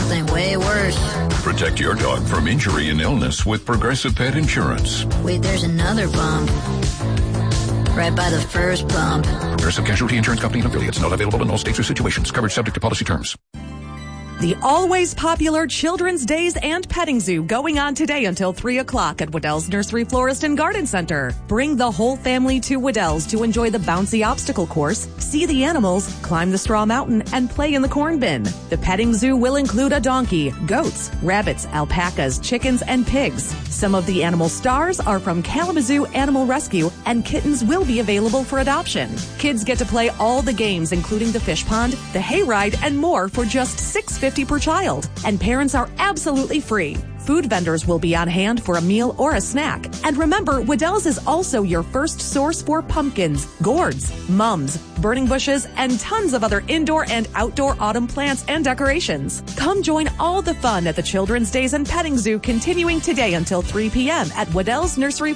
something way worse. Protect your dog from injury and illness with Progressive Pet Insurance. Wait, there's another bump. Right by the first bump. Progressive Casualty Insurance Company and affiliates. Not available in all states or situations. Coverage subject to policy terms. The always popular Children's Days and Petting Zoo going on today until 3 o'clock at Waddell's Nursery Florist and Garden Center. Bring the whole family to Waddell's to enjoy the bouncy obstacle course, see the animals, climb the straw mountain, and play in the corn bin. The petting zoo will include a donkey, goats, rabbits, alpacas, chickens, and pigs. Some of the animal stars are from Kalamazoo Animal Rescue, and kittens will be available for adoption. Kids get to play all the games, including the fish pond, the hayride, and more for just $6.50 per child, and parents are absolutely free. Food vendors will be on hand for a meal or a snack. And remember, Waddell's is also your first source for pumpkins, gourds, mums, burning bushes, and tons of other indoor and outdoor autumn plants and decorations. Come join all the fun at the Children's Days and Petting Zoo continuing today until 3 p.m. at Waddell's Nursery